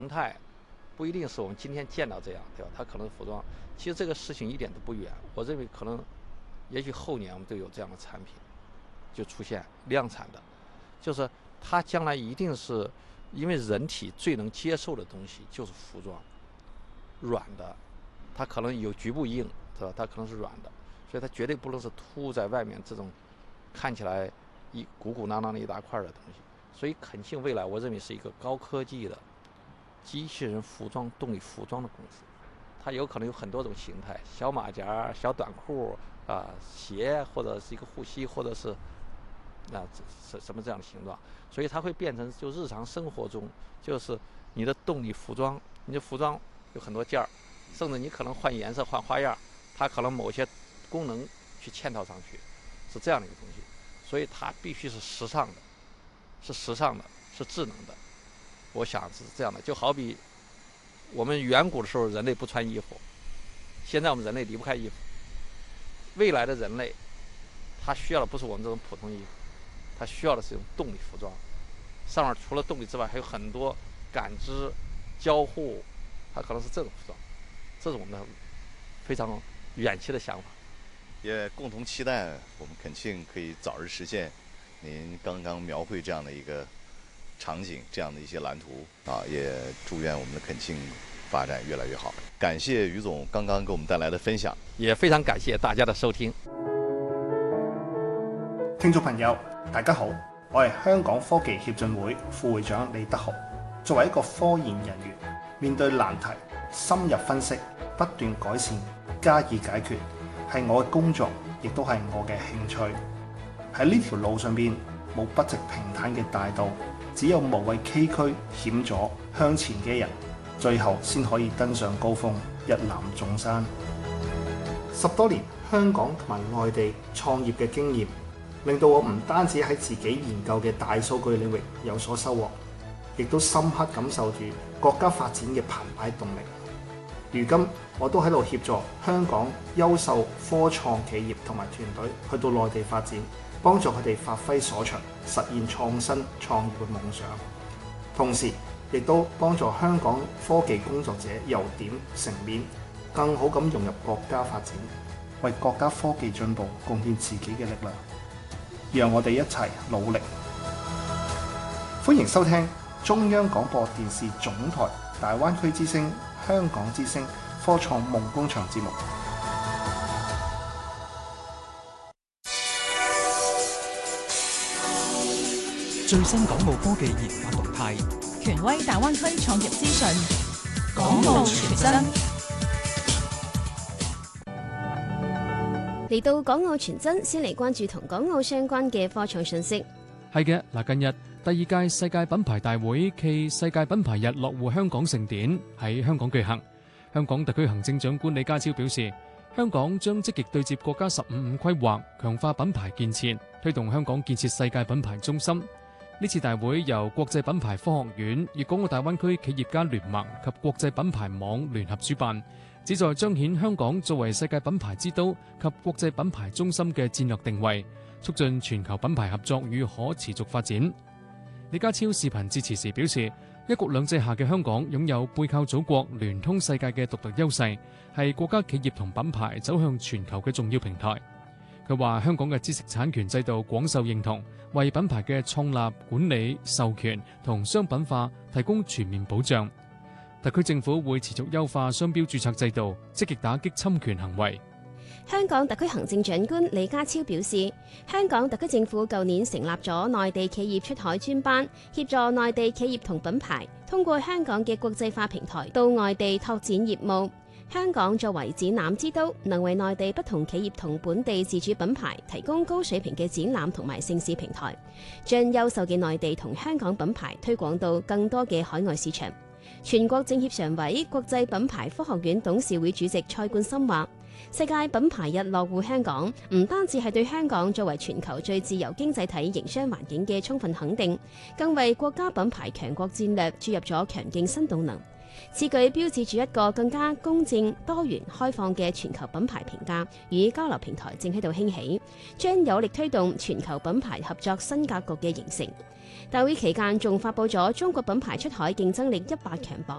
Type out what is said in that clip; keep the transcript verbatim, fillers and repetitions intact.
形态不一定是我们今天见到这样，对吧？它可能服装，其实这个事情一点都不远。我认为可能，也许后年我们都有这样的产品就出现量产的，就是它将来一定是因为人体最能接受的东西就是服装，软的，它可能有局部硬，对吧？它可能是软的，所以它绝对不能是凸在外面这种看起来一鼓鼓囊囊的一大块的东西。所以肯信未来我认为是一个高科技的机器人服装动力服装的公司，它有可能有很多种形态，小马甲、小短裤啊、鞋，或者是一个护膝，或者是啊什什么这样的形状，所以它会变成就日常生活中就是你的动力服装，你的服装有很多件儿，甚至你可能换颜色、换花样，它可能某些功能去嵌套上去，是这样的一个东西，所以它必须是时尚的，是时尚的，是智能的。我想是这样的，就好比我们远古的时候人类不穿衣服，现在我们人类离不开衣服。未来的人类，他需要的不是我们这种普通衣服，他需要的是一种动力服装，上面除了动力之外，还有很多感知、交互，它可能是这种服装，这是我们的非常远期的想法。 也共同期待我们肯庆可以早日实现您刚刚描绘这样的一个场景，这样的一些蓝图啊，也祝願我們的肯慶發展越來越好。感謝余總剛剛給我們帶來的分享， 也非常感謝大家的收聽。 聽眾朋友，大家好，我係香港科技協進會副會長李德豪。作為一個科研人員，面對難題，深入分析，不斷改善，加以解決，係我嘅工作，亦都係我嘅興趣。喺呢條路上邊，冇不直平坦嘅大道，只有無畏崎嶇險阻向前嘅人，最後先可以登上高峰，一覽眾山。十多年香港同埋外地創業嘅經驗，令到我唔單止喺自己研究嘅大數據領域有所收穫，亦都深刻感受住國家發展嘅澎湃動力。如今我都喺度協助香港優秀科創企業同埋團隊去到內地發展，幫助佢哋發揮所長，實現創新創業嘅夢想。同時亦都幫助香港科技工作者由點成面，更好咁融入國家發展，為國家科技進步貢獻自己嘅力量。讓我哋一齊努力。歡迎收聽中央廣播電視總台大灣區之聲、香港之聲科創夢工場節目。 最新港澳科技研發動態， 權威大灣區創業資訊，港澳全真。 嚟到港澳全真，先嚟關注同港澳相關嘅科創信息。 係嘅，嗱，近日第二屆世界品牌大會暨世界品牌日落戶香港盛典喺香港舉行。香港特區行政長官李家超表示，香港將積極對接國家十五五規劃，強化品牌建設，推動香港建設世界品牌中心。呢次大會由國際品牌科學院、粵港澳大灣區企業家聯盟及國際品牌網聯合主辦，旨在彰顯香港作為世界品牌之都及國際品牌中心嘅戰略定位，促進全球品牌合作與可持續發展。李家超視頻致辭時表示，一國兩制下嘅香港擁有背靠祖國、聯通世界嘅獨特優勢，係國家企業同品牌走向全球嘅重要平台。佢話香港嘅知識產權制度廣受認同，為品牌嘅創立、管理、授權同商品化提供全面保障。特區政府會持續優化商標註冊制度，積極打擊侵權行為。 香港特區行政長官李家超表示，香港特區政府舊年成立咗內地企業出海專班，協助內地企業同品牌通過香港嘅國際化平台到外地拓展業務。香港作為展覽之都，能為內地不同企業同本地自主品牌提供高水平嘅展覽同埋盛事平台，將優秀嘅內地同香港品牌推廣到更多嘅海外市場。全國政協常委、國際品牌科學院董事會主席蔡冠深話，世界品牌日落戶香港，唔單止係對香港作為全球最自由經濟體營商環境嘅充分肯定，更為國家品牌強國戰略注入咗強勁新動能。 此舉標誌住一個更加公正、多元、開放嘅全球品牌評價與交流平台正喺度興起，將有力推動全球品牌合作新格局嘅形成。大會期間仲發佈咗中國品牌出海競爭力一百強榜。